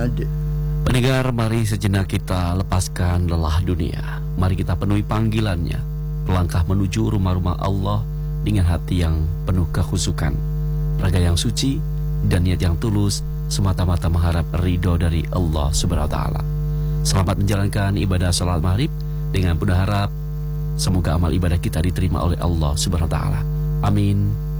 ba'd. Pendengar, mari sejenak kita lepaskan lelah dunia. Mari kita penuhi panggilannya, melangkah menuju rumah-rumah Allah dengan hati yang penuh kekhusyukan, raga yang suci, dan niat yang tulus, semata-mata mengharap ridho dari Allah Subhanahu wa Ta'ala. Selamat menjalankan ibadah salat maghrib dengan penuh harap semoga amal ibadah kita diterima oleh Allah Subhanahu wa Ta'ala. Amin.